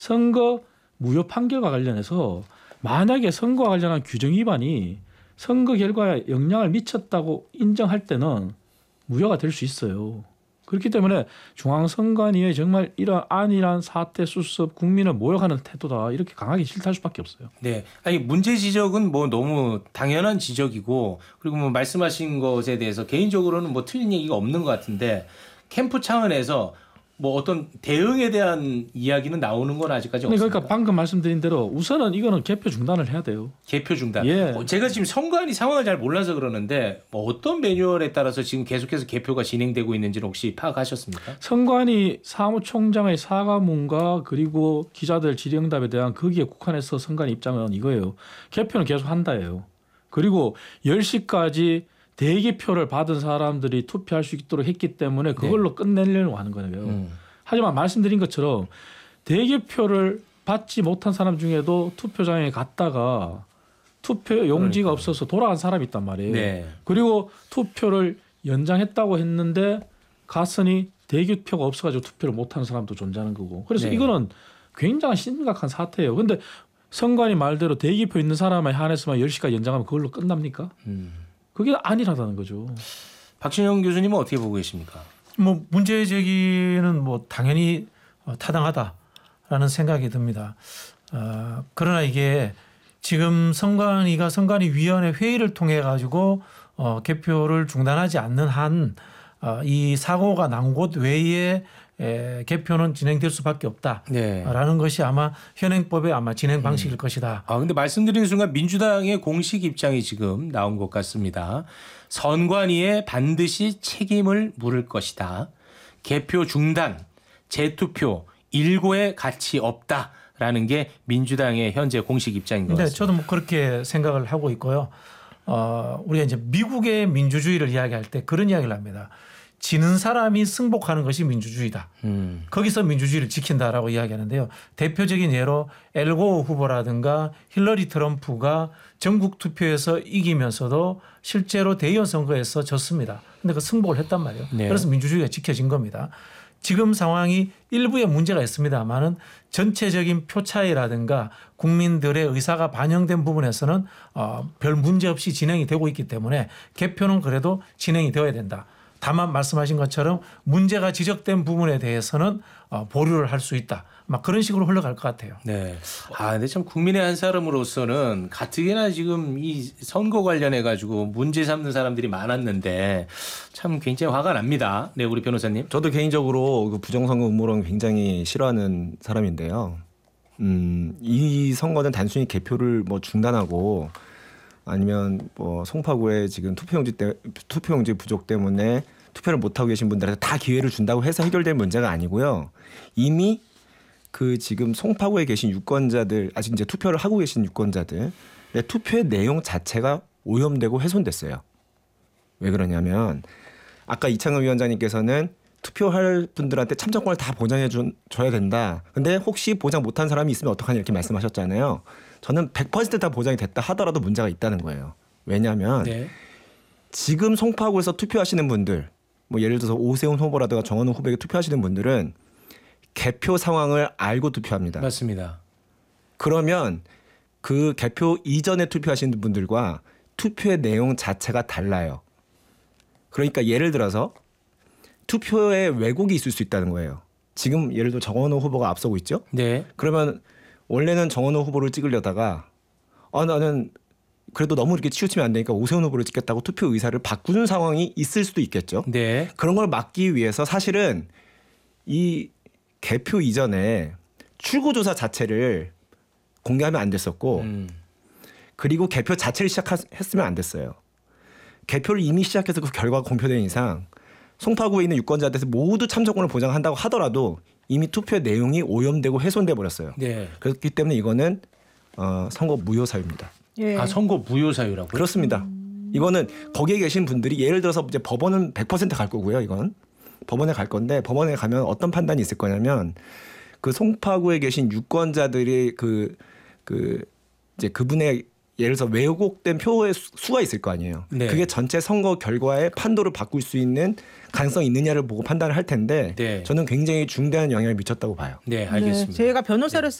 선거 무효 판결과 관련해서 만약에 선거와 관련한 규정 위반이 선거 결과에 영향을 미쳤다고 인정할 때는 무효가 될 수 있어요. 그렇기 때문에 중앙선관위의 정말 이런 안일한 사태 수습, 국민을 모욕하는 태도다 이렇게 강하게 질타할 수밖에 없어요. 네, 아니 문제 지적은 뭐 너무 당연한 지적이고 그리고 뭐 말씀하신 것에 대해서 개인적으로는 뭐 틀린 얘기가 없는 것 같은데 캠프 차원에서 뭐 어떤 대응에 대한 이야기는 나오는 건 아직까지 없습니다. 그러니까 방금 말씀드린 대로 우선은 이거는 개표 중단을 해야 돼요. 개표 중단. 예. 제가 지금 선관위 상황을 잘 몰라서 그러는데 뭐 어떤 매뉴얼에 따라서 지금 계속해서 개표가 진행되고 있는지는 혹시 파악하셨습니까? 선관위 사무총장의 사과문과 그리고 기자들 질의응답에 대한 거기에 국한해서 선관위 입장은 이거예요. 개표는 계속 한다예요. 그리고 10시까지 대기표를 받은 사람들이 투표할 수 있도록 했기 때문에 그걸로 끝내려고 하는 거예요. 하지만 말씀드린 것처럼 대기표를 받지 못한 사람 중에도 투표장에 갔다가 투표 용지가 없어서 돌아간 사람이 있단 말이에요. 네. 그리고 투표를 연장했다고 했는데 갔으니 대기표가 없어가지고 투표를 못하는 사람도 존재하는 거고. 그래서 네. 이거는 굉장히 심각한 사태예요. 그런데 선관위 말대로 대기표 있는 사람에 한해서만 10시까지 연장하면 그걸로 끝납니까? 그게 아니라는 거죠. 박진영 교수님은 어떻게 보고 계십니까? 뭐 문제 제기는 뭐 당연히 타당하다라는 생각이 듭니다. 그러나 이게 지금 선관위위원회 회의를 통해 가지고 개표를 중단하지 않는 한 이 사고가 난 곳 외에 개표는 진행될 수밖에 없다라는 것이 아마 현행법의 아마 진행 방식일 것이다. 근데 말씀드리는 순간 민주당의 공식 입장이 지금 나온 것 같습니다. 선관위에 반드시 책임을 물을 것이다. 개표 중단, 재투표, 일고의 가치 없다라는 게 민주당의 현재 공식 입장인 것 같습니다. 저도 뭐 그렇게 생각을 하고 있고요. 우리가 이제 미국의 민주주의를 이야기할 때 그런 이야기를 합니다. 지는 사람이 승복하는 것이 민주주의다. 거기서 민주주의를 지킨다라고 이야기하는데요. 대표적인 예로 엘고어 후보라든가 힐러리 트럼프가 전국 투표에서 이기면서도 실제로 대의원 선거에서 졌습니다. 그런데 그 승복을 했단 말이에요. 네. 그래서 민주주의가 지켜진 겁니다. 지금 상황이 일부에 문제가 있습니다만은 전체적인 표 차이라든가 국민들의 의사가 반영된 부분에서는 별 문제 없이 진행이 되고 있기 때문에 개표는 그래도 진행이 되어야 된다. 다만 말씀하신 것처럼 문제가 지적된 부분에 대해서는 보류를 할 수 있다. 막 그런 식으로 흘러갈 것 같아요. 네. 근데 참 국민의 한 사람으로서는 가뜩이나 지금 이 선거 관련해 가지고 문제 삼는 사람들이 많았는데 참 굉장히 화가 납니다. 네, 우리 변호사님. 저도 개인적으로 그 부정선거 음모론 굉장히 싫어하는 사람인데요. 이 선거는 단순히 개표를 뭐 중단하고 아니면 뭐 송파구에 지금 투표용지 부족 때문에 투표를 못하고 계신 분들한테 다 기회를 준다고 해서 해결될 문제가 아니고요. 이미 그 지금 송파구에 계신 유권자들 아직 이제 투표를 하고 계신 유권자들 투표의 내용 자체가 오염되고 훼손됐어요. 왜 그러냐면 아까 이창흠 위원장님께서는 투표할 분들한테 참정권을 다 보장해 줘야 된다. 근데 혹시 보장 못한 사람이 있으면 어떡하냐 이렇게 말씀하셨잖아요. 저는 100% 다 보장이 됐다 하더라도 문제가 있다는 거예요. 왜냐하면 지금 송파구에서 투표하시는 분들 뭐 예를 들어서 오세훈 후보라든가 정원훈 후보에게 투표하시는 분들은 개표 상황을 알고 투표합니다. 맞습니다. 그러면 그 개표 이전에 투표하시는 분들과 투표의 내용 자체가 달라요. 그러니까 예를 들어서 투표에 왜곡이 있을 수 있다는 거예요. 지금 예를 들어 정원호 후보가 앞서고 있죠. 네. 그러면 원래는 정원호 후보를 찍으려다가 나는 그래도 너무 이렇게 치우치면 안 되니까 오세훈 후보를 찍겠다고 투표 의사를 바꾸는 상황이 있을 수도 있겠죠. 네. 그런 걸 막기 위해서 사실은 이 개표 이전에 출구조사 자체를 공개하면 안 됐었고 그리고 개표 자체를 시작했으면 안 됐어요. 개표를 이미 시작해서 그 결과가 공표된 이상 송파구에 있는 유권자들에서 모두 참정권을 보장한다고 하더라도 이미 투표의 내용이 오염되고 훼손돼 버렸어요. 네. 그렇기 때문에 이거는 선거 무효 사유입니다. 예. 선거 무효 사유라고요? 그렇습니다. 이거는 거기에 계신 분들이 예를 들어서 이제 법원은 100% 갈 거고요. 이건 법원에 갈 건데 법원에 가면 어떤 판단이 있을 거냐면 그 송파구에 계신 유권자들이 이제 그분의 예를 들어서 왜곡된 표의 수가 있을 거 아니에요. 네. 그게 전체 선거 결과의 판도를 바꿀 수 있는 가능성이 있느냐를 보고 판단을 할 텐데 네. 저는 굉장히 중대한 영향을 미쳤다고 봐요. 네, 알겠습니다. 네, 제가 변호사를